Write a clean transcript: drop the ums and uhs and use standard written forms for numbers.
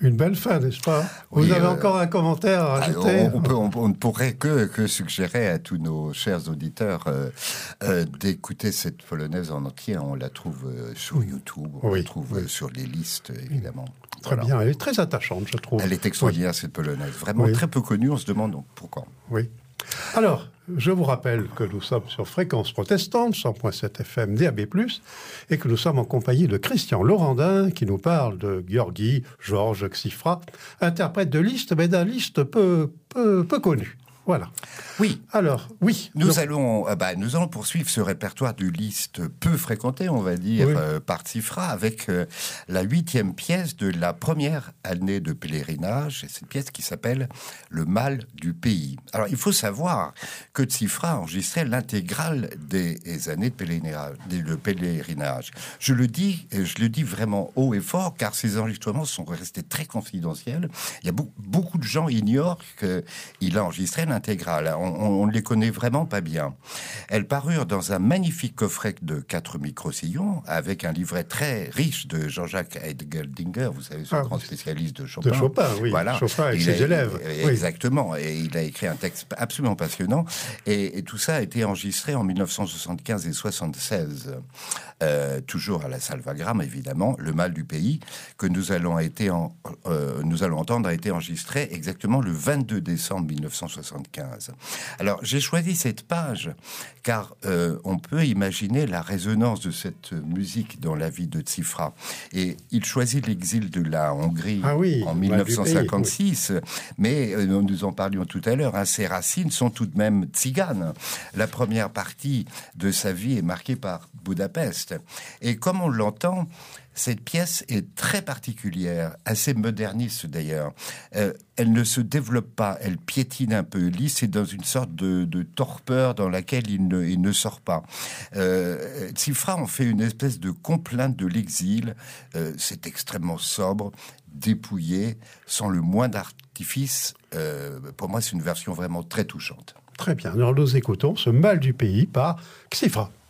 Une belle fin, n'est-ce pas? Vous avez encore un commentaire à rajouter? On ne pourrait que suggérer à tous nos chers auditeurs d'écouter cette polonaise en entier. On la trouve sur YouTube, on la trouve sur les listes, évidemment. Très bien, elle est très attachante, je trouve. Elle est extraordinaire, cette polonaise. Vraiment très peu connue, on se demande donc pourquoi. Oui. Alors, je vous rappelle que nous sommes sur Fréquence Protestante, 100.7 FM DAB+, et que nous sommes en compagnie de Christian Laurendin, qui nous parle de Georgi Georges Xifra, interprète de Liszt, mais d'un Liszt peu connu. Voilà. Oui. Alors, oui. Nous allons poursuivre ce répertoire du Liszt peu fréquenté, on va dire, par Xifra, avec la 8e pièce de la première année de pèlerinage. C'est une pièce qui s'appelle Le mal du pays. Alors, il faut savoir que Xifra enregistrait l'intégrale des années de pèlerinage. Je le dis vraiment haut et fort, car ces enregistrements sont restés très confidentiels. Il y a beaucoup de gens ignorent qu'il a enregistré l'intégrale. On ne les connaît vraiment pas bien. Elles parurent dans un magnifique coffret de 4 microsillons avec un livret très riche de Jean-Jacques Heideldinger, vous savez, ce grand spécialiste de Chopin. De Chopin, oui. Voilà. Chopin avec ses élèves. Exactement. Et il a écrit un texte absolument passionnant. Et tout ça a été enregistré en 1975 et 76. Toujours à la Salvagram, évidemment. Le mal du pays, que nous allons entendre, a été enregistré exactement le 22 décembre 1975. Alors, j'ai choisi cette page car on peut imaginer la résonance de cette musique dans la vie de Xifra. Et il choisit l'exil de la Hongrie en 1956, mais nous en parlions tout à l'heure, ses racines sont tout de même tziganes. La première partie de sa vie est marquée par Budapest. Et comme on l'entend, cette pièce est très particulière, assez moderniste d'ailleurs. Elle ne se développe pas, elle piétine un peu. Liszt est dans une sorte de torpeur dans laquelle il ne sort pas. Xifra en fait une espèce de complainte de l'exil. C'est extrêmement sobre, dépouillé, sans le moindre artifice. Pour moi, c'est une version vraiment très touchante. Très bien. Alors nous écoutons ce mal du pays par Xifra.